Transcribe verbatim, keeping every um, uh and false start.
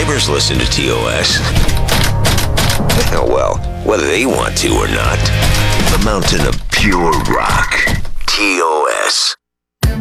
neighbors listen to T O S. Well, whether they want to or not. The mountain of pure rock. T O S.